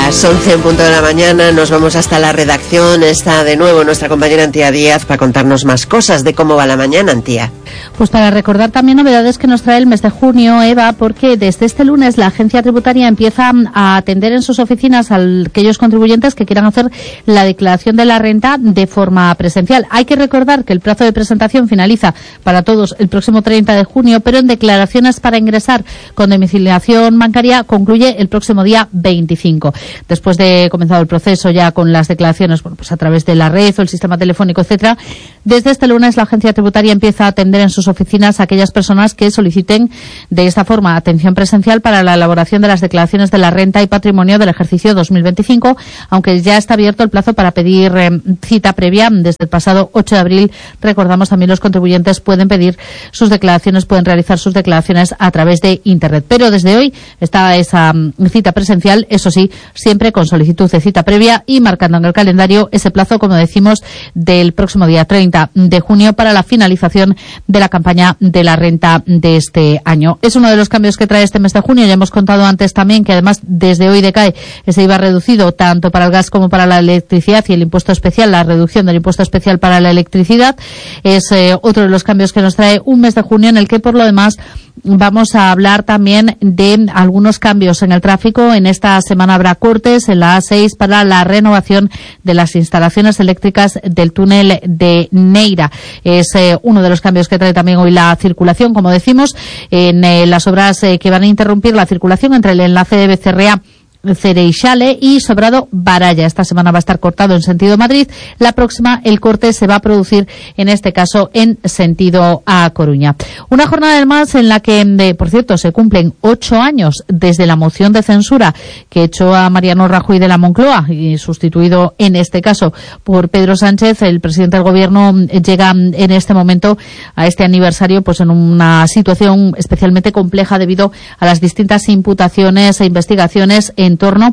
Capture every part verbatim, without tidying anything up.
Las once en punto de la mañana nos vamos hasta la redacción. Está de nuevo nuestra compañera Antía Díaz para contarnos más cosas de cómo va la mañana, Antía. Pues para recordar también novedades que nos trae el mes de junio, Eva, porque desde este lunes la agencia tributaria empieza a atender en sus oficinas a aquellos contribuyentes que quieran hacer la declaración de la renta de forma presencial. Hay que recordar que el plazo de presentación finaliza para todos el próximo treinta de junio, pero en declaraciones para ingresar con domiciliación bancaria concluye el próximo día veinticinco. Después de comenzado el proceso ya con las declaraciones, bueno, pues a través de la red o el sistema telefónico, etcétera, desde este lunes la agencia tributaria empieza a atender en sus oficinas a aquellas personas que soliciten de esta forma atención presencial para la elaboración de las declaraciones de la renta y patrimonio del ejercicio dos mil veinticinco, aunque ya está abierto el plazo para pedir eh, cita previa desde el pasado ocho de abril. Recordamos, también los contribuyentes pueden pedir sus declaraciones, pueden realizar sus declaraciones a través de Internet. Pero desde hoy está esa um, cita presencial, eso sí, siempre con solicitud de cita previa y marcando en el calendario ese plazo, como decimos, del próximo día treinta de junio para la finalización de la campaña de la renta de este año. Es uno de los cambios que trae este mes de junio. Ya hemos contado antes también que además desde hoy decae ese I V A reducido tanto para el gas como para la electricidad y el impuesto especial, la reducción del impuesto especial para la electricidad. Es eh, otro de los cambios que nos trae un mes de junio en el que, por lo demás, vamos a hablar también de algunos cambios en el tráfico. En esta semana habrá cortes en la A seis para la renovación de las instalaciones eléctricas del túnel de Neira. Es eh, uno de los cambios que trae también hoy la circulación, como decimos, en eh, las obras eh, que van a interrumpir la circulación entre el enlace de Becerrea, Cereixale y Sobrado Baralla. Esta semana va a estar cortado en sentido Madrid. La próxima, el corte se va a producir, en este caso, en sentido a Coruña. Una jornada más en la que, de, por cierto, se cumplen ocho años desde la moción de censura que echó a Mariano Rajoy de la Moncloa y sustituido, en este caso, por Pedro Sánchez. El presidente del Gobierno llega en este momento a este aniversario pues en una situación especialmente compleja debido a las distintas imputaciones e investigaciones en en torno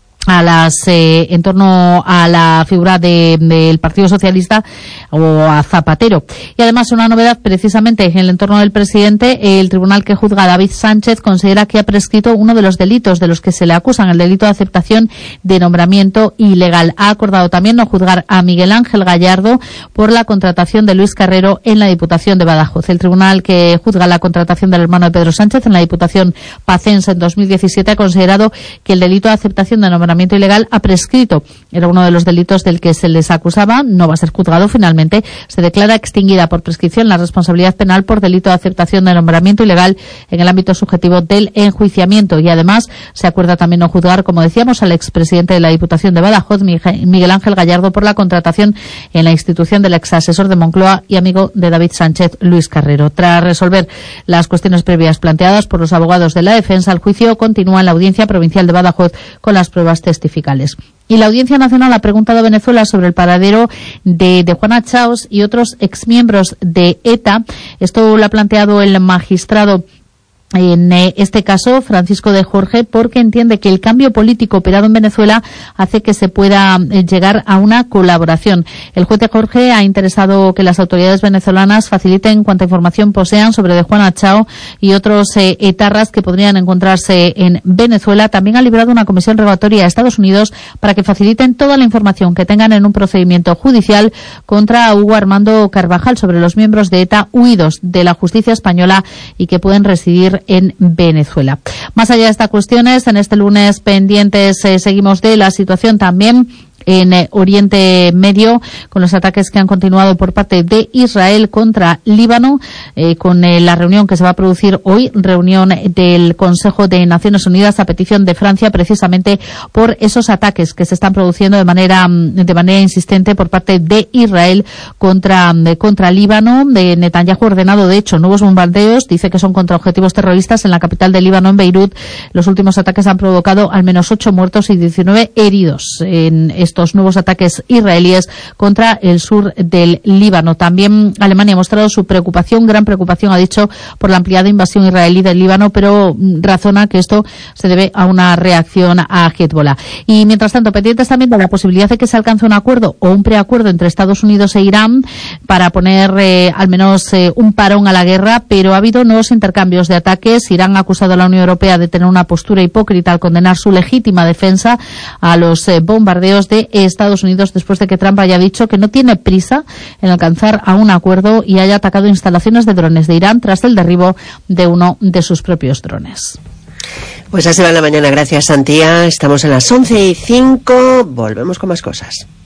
a las eh, en torno a la figura de, del Partido Socialista o a Zapatero. Y además, una novedad precisamente en el entorno del presidente: el tribunal que juzga a David Sánchez considera que ha prescrito uno de los delitos de los que se le acusan, el delito de aceptación de nombramiento ilegal. Ha acordado también no juzgar a Miguel Ángel Gallardo por la contratación de Luis Carrero en la Diputación de Badajoz. El tribunal que juzga la contratación del hermano de Pedro Sánchez en la Diputación pacense en dos mil diecisiete ha considerado que el delito de aceptación de nombramiento ilegal ha prescrito. Era uno de los delitos del que se les acusaba. No va a ser juzgado finalmente. Se declara extinguida por prescripción la responsabilidad penal por delito de aceptación de nombramiento ilegal en el ámbito subjetivo del enjuiciamiento. Y además se acuerda también no juzgar, como decíamos, al expresidente de la Diputación de Badajoz, Miguel Ángel Gallardo, por la contratación en la institución del exasesor de Moncloa y amigo de David Sánchez, Luis Carrero. Tras resolver las cuestiones previas planteadas por los abogados de la defensa, el juicio continúa en la Audiencia Provincial de Badajoz con las pruebas testificales. Y la Audiencia Nacional ha preguntado a Venezuela sobre el paradero de, de Juana Chaos y otros exmiembros de ETA. Esto lo ha planteado el magistrado, en este caso Francisco de Jorge, porque entiende que el cambio político operado en Venezuela hace que se pueda llegar a una colaboración. El juez de Jorge ha interesado que las autoridades venezolanas faciliten cuanta información posean sobre de Juana Chao y otros eh, etarras que podrían encontrarse en Venezuela. También ha librado una comisión rogatoria a Estados Unidos para que faciliten toda la información que tengan en un procedimiento judicial contra Hugo Armando Carvajal sobre los miembros de ETA huidos de la justicia española y que pueden residir en Venezuela. Más allá de estas cuestiones, en este lunes pendientes eh, seguimos de la situación también en eh, Oriente Medio, con los ataques que han continuado por parte de Israel contra Líbano, eh, con eh, la reunión que se va a producir hoy, reunión del Consejo de Naciones Unidas a petición de Francia, precisamente por esos ataques que se están produciendo de manera de manera insistente por parte de Israel contra de, contra Líbano. De Netanyahu ha ordenado, de hecho, nuevos bombardeos, dice que son contra objetivos terroristas en la capital de Líbano, en Beirut. Los últimos ataques han provocado al menos ocho muertos y diecinueve heridos en estos nuevos ataques israelíes contra el sur del Líbano. También Alemania ha mostrado su preocupación, gran preocupación, ha dicho, por la ampliada invasión israelí del Líbano, pero razona que esto se debe a una reacción a Hezbollah. Y mientras tanto, pendientes también de la posibilidad de que se alcance un acuerdo o un preacuerdo entre Estados Unidos e Irán para poner eh, al menos eh, un parón a la guerra, pero ha habido nuevos intercambios de ataques. Irán ha acusado a la Unión Europea de tener una postura hipócrita al condenar su legítima defensa a los eh, bombardeos de Estados Unidos después de que Trump haya dicho que no tiene prisa en alcanzar a un acuerdo y haya atacado instalaciones de drones de Irán tras el derribo de uno de sus propios drones. Pues así va la mañana. Gracias, Santía. Estamos en las once y cinco. Volvemos con más cosas.